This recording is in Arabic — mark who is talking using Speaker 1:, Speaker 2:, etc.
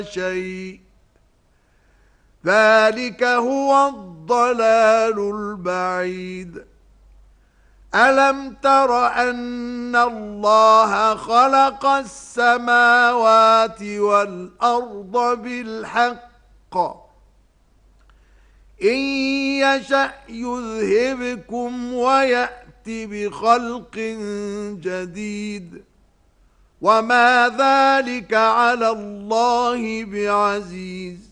Speaker 1: شيء ذلك هو الضلال البعيد ألم تر أن الله خلق السماوات والأرض بالحق إن يشأ يذهبكم ويأت بخلق جديد وما ذلك على الله بعزيز